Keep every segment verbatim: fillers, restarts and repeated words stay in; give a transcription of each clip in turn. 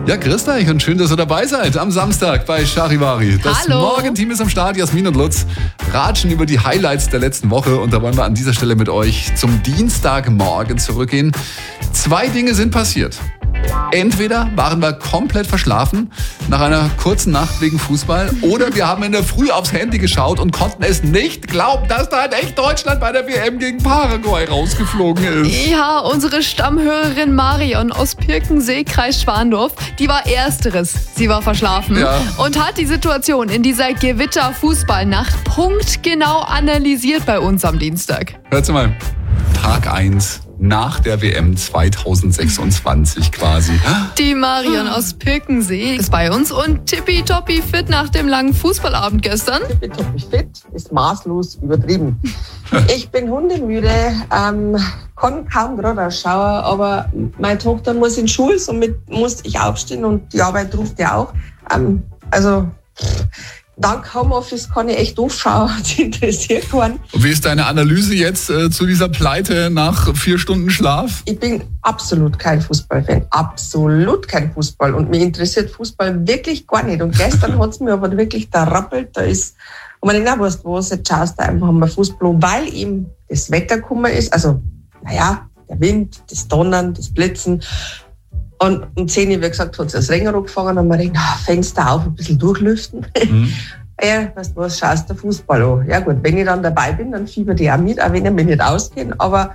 Ja, grüßt euch und schön, dass ihr dabei seid am Samstag bei Charivari. Das Hallo. Morgenteam ist am Start, Jasmin und Lutz ratschen über die Highlights der letzten Woche und da wollen wir an dieser Stelle mit euch zum Dienstagmorgen zurückgehen. Zwei Dinge sind passiert. Entweder waren wir komplett verschlafen nach einer kurzen Nacht wegen Fußball oder wir haben in der Früh aufs Handy geschaut und konnten es nicht glauben, dass da in echt Deutschland bei der W M gegen Paraguay rausgeflogen ist. Ja, unsere Stammhörerin Marion aus Pirkensee, Kreis Schwandorf, die war ersteres. Sie war verschlafen Ja. und hat die Situation in dieser Gewitter-Fußballnacht punktgenau analysiert bei uns am Dienstag. Hört's mal. Tag eins nach der W M zweitausendsechsundzwanzig quasi. Die Marion aus Pirkensee ist bei uns und tippitoppi fit nach dem langen Fußballabend gestern. Tippitoppi fit ist maßlos übertrieben. Ich bin hundemüde, ähm, kann kaum gerade ausschauen, aber meine Tochter muss in Schule, somit musste ich aufstehen und die Arbeit ruft ja auch. Ähm, also dank Homeoffice kann ich echt aufschauen, das interessiert keinen. Und wie ist deine Analyse jetzt äh, zu dieser Pleite nach vier Stunden Schlaf? Ich bin absolut kein Fußballfan, absolut kein Fußball und mich interessiert Fußball wirklich gar nicht. Und gestern hat es mir aber wirklich da rappelt, da ist, und man denkt, na, weißt du was, jetzt schaust du einfach mal Fußball, weil ihm das Wetter gekommen ist, also, naja, der Wind, das Donnern, das Blitzen. Und um zehn Uhr, wie gesagt, hat es das Regen angefangen und man denkt, ah, Fenster auf, ein bisschen durchlüften. Mhm. Ja, weißt du was, schaust du Fußball an. Ja gut, wenn ich dann dabei bin, dann fieber ich auch mit, auch wenn ich mich nicht auskenne. Aber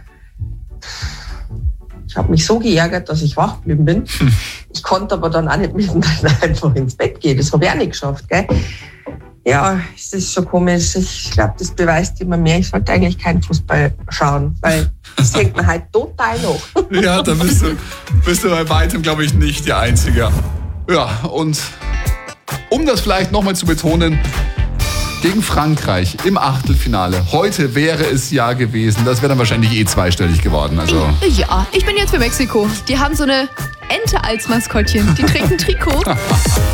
ich habe mich so geärgert, dass ich wach geblieben bin. Hm. Ich konnte aber dann auch nicht mittendrin einfach ins Bett gehen. Das habe ich auch nicht geschafft, gell? Ja, es ist schon komisch. Ich glaube, das beweist immer mehr. Ich sollte eigentlich keinen Fußball schauen, weil das hängt mir halt total nach. Ja, da bist du, bist du bei weitem, glaube ich, nicht die Einzige. Ja, und um das vielleicht nochmal zu betonen, gegen Frankreich im Achtelfinale. Heute wäre es ja gewesen. Das wäre dann wahrscheinlich eh zweistellig geworden. Also. Ja, ich bin jetzt für Mexiko. Die haben so eine Ente als Maskottchen. Die trägt ein Trikot.